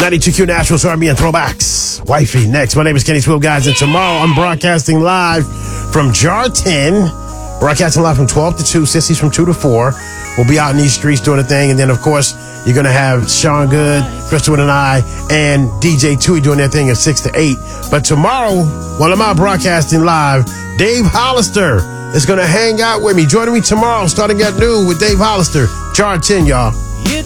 92Q Nashville's R&B and Throwbacks. Wifey next. My name is Kenny Swill, guys, and tomorrow I'm broadcasting live from Jar 10. Broadcasting live from 12 to 2. Sissies from 2 to 4. We'll be out in these streets doing a thing. And then, of course, you're going to have Sean Good, Crystal and I, and DJ Tui doing their thing at 6 to 8. But tomorrow, while I'm out broadcasting live, Dave Hollister is going to hang out with me. Joining me tomorrow, starting at noon with Dave Hollister. Jar 10, y'all.